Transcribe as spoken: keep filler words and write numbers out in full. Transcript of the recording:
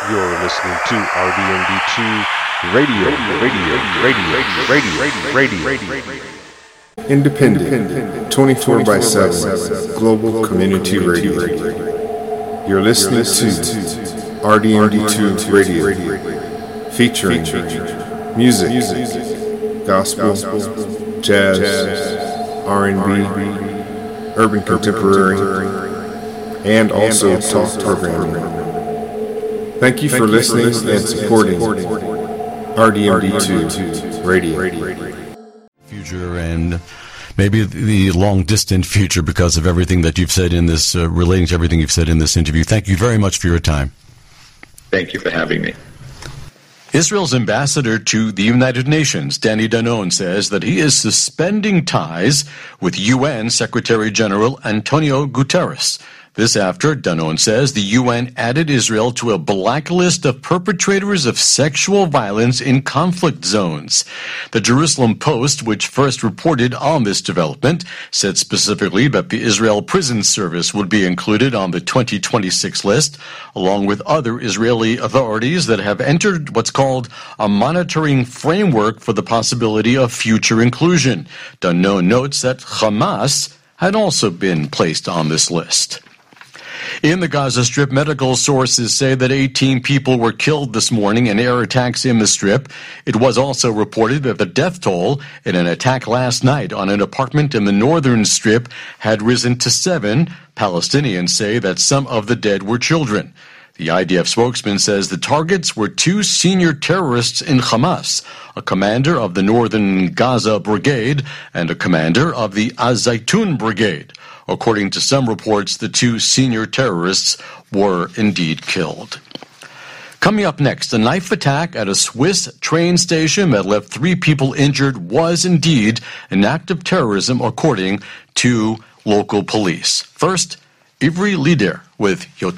You're listening to R D M D two Radio, Radio, Radio, Radio, Radio, Radio, Radio. Independent, twenty-four by seven, Global Community Radio. You're listening to R D M D two Radio, featuring music, gospel, jazz, R and B, urban contemporary, and also talk programming. Thank you for listening and supporting R D M D two Radio. Future and maybe the long-distant future because of everything that you've said in this, uh, relating to everything you've said in this interview. Thank you very much for your time. Thank you for having me. Israel's ambassador to the United Nations, Danny Danon, says that he is suspending ties with U N Secretary General Antonio Guterres. This after, Danon says, the U N added Israel to a blacklist of perpetrators of sexual violence in conflict zones. The Jerusalem Post, which first reported on this development, said specifically that the Israel Prison Service would be included on the twenty twenty-six list, along with other Israeli authorities that have entered what's called a monitoring framework for the possibility of future inclusion. Danon notes that Hamas had also been placed on this list. In the Gaza Strip, medical sources say that eighteen people were killed this morning in air attacks in the Strip. It was also reported that the death toll in an attack last night on an apartment in the northern Strip had risen to seven. Palestinians say that some of the dead were children. The I D F spokesman says the targets were two senior terrorists in Hamas, a commander of the Northern Gaza Brigade and a commander of the Az-Zaitun Brigade. According to some reports, the two senior terrorists were indeed killed. Coming up next, a knife attack at a Swiss train station that left three people injured was indeed an act of terrorism, according to local police. First, Ivry Lider with Yotam.